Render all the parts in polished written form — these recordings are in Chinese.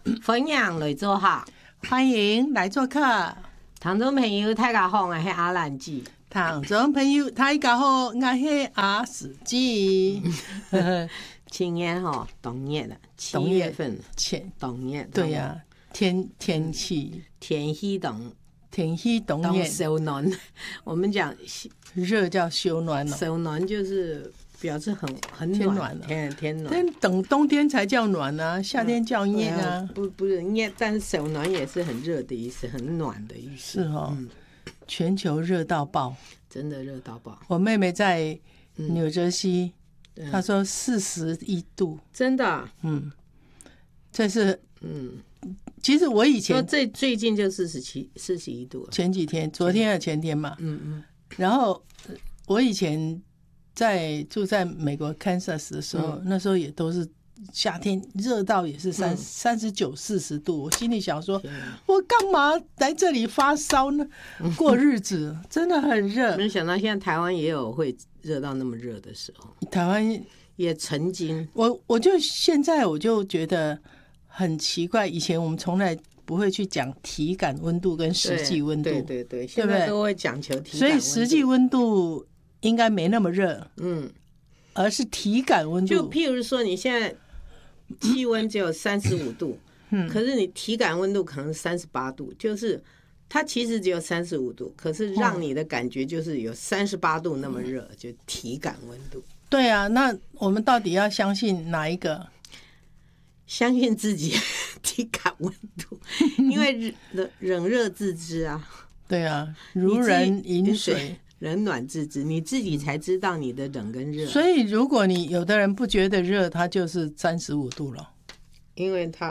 分享来做客， 欢迎来做客。 听众朋友大家好，我是阿兰姐。 听众朋友大家好，我是阿史记。 今年冬日了，7月份冬日。 对呀，天气冻， 天气冬日收暖。我们讲热叫收暖了， 收暖就是表示很暖了，天暖。 但等冬天才叫暖啊，夏天叫热啊。 不是热，但是收暖也是很热的意思，很暖的意思。 是哦，全球热到爆， 真的热到爆。 我妹妹在纽泽西，她说41度， 真的啊。 这是其实我以前最近就41度了， 前几天，昨天还是前天嘛。然后我以前住在美国 Kansas 的时候，那时候也都是夏天热到也是39、40度，我心里想说，我干嘛来这里发烧呢？过日子真的很热。 没想到现在台湾也有会热到那么热的时候， 台湾也曾经。 现在我就觉得很奇怪，以前我们从来不会去讲体感温度跟实际温度， 对，现在都会讲求体感温度， 所以实际温度应该没那么热，而是体感温度。 就譬如说，你现在气温只有35度，可是你体感温度可能38度，就是它其实只有35度，可是让你的感觉就是有38度那么热，就体感温度。 对啊，那我们到底要相信哪一个？ 相信自己体感温度，因为冷热自知啊。 对啊，如人饮水， 冷暖自知，你自己才知道你的冷跟热。 所以如果你有的人不觉得热，他就是35度了， 因为他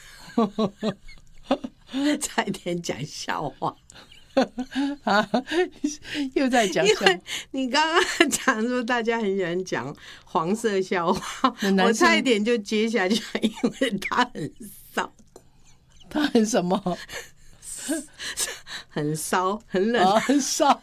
差一点讲笑话。 又在讲笑话。 因为你刚刚讲说大家很喜欢讲黄色笑话，我差一点就接下去，因为他很骚。 他很什么？ 很骚，很冷， 很骚。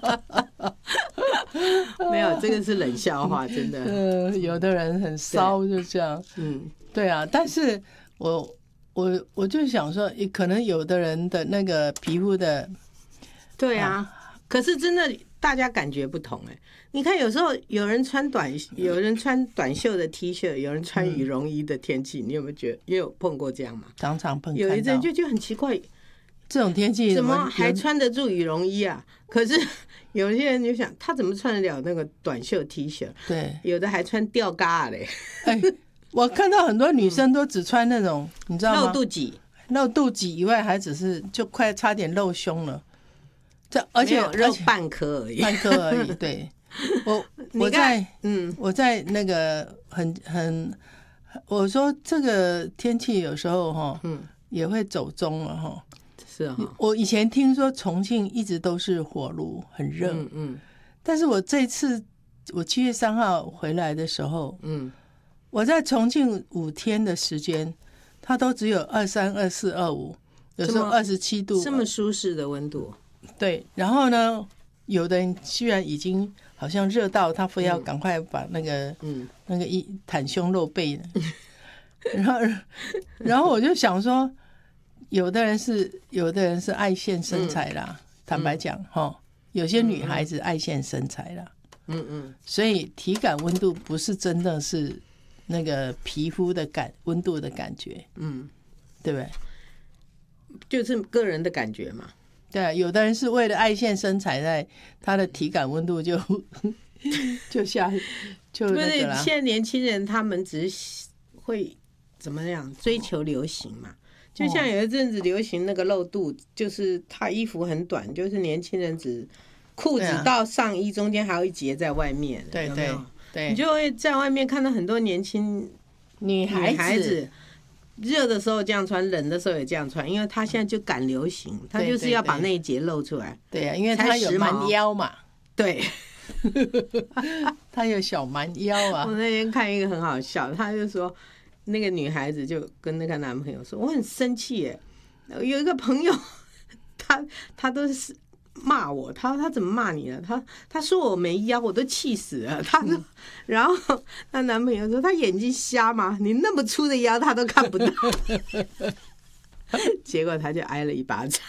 没有，这个是冷笑话，真的。 有的人很骚，就这样。对啊，但是我就想说，可能有的人的那个皮肤的。 对啊，可是真的大家感觉不同哎。你看有时候有人穿短袖的 T 恤，有人穿羽绒衣的天气，你有没有觉得也有碰过这样吗？ 常常碰。 有一阵就觉得很奇怪， 这种天气怎么还穿得住羽绒衣啊？可是有些人就想，他怎么穿得了那个短袖 T 恤？ 对， 有的还穿吊嘎嘞。 我看到很多女生都只穿那种，你知道吗？露肚脐以外，还只是就快差点露胸了。而且露半颗而已， 半颗而已。对，我在那个我说这个天气有时候也会走钟了哈。 是啊， 我以前听说重庆一直都是火炉，很热。但是我这次我7月3号回来的时候，我在重庆5天的时间，它都只有23、24、25，有时候27度， 这么舒适的温度。 对，然后呢，有的人居然已经好像热到他非要赶快把那个袒胸露背的，然后我就想说，有的人是爱现身材啦，坦白讲有些女孩子爱现身材啦，所以体感温度不是真的是那个皮肤的温度的感觉，对不对？ 就是个人的感觉嘛。 对，有的人是为了爱现身材，在他的体感温度就那个啦。 现在年轻人他们只是会怎么样追求流行嘛？就像有一阵子流行那个露肚，就是他衣服很短，就是年轻人只裤子到上衣中间还有一截在外面。 对对对， 你就会在外面看到很多年轻女孩子。热的时候这样穿，冷的时候也这样穿，因为他现在就赶流行，他就是要把那一截露出来。 对啊，因为他有蛮腰嘛。 对， 他有小蛮腰啊。 我那天看一个很好笑，他就说那个女孩子就跟那个男朋友说：“我很生气耶，有一个朋友，他都是骂我，他怎么骂你了？他说我没腰，我都气死了。他说，然后她男朋友说他眼睛瞎吗？你那么粗的腰他都看不到。结果他就挨了一巴掌。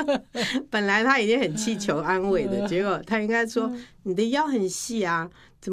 本来他已经很气求安慰的，结果他应该说你的腰很细啊。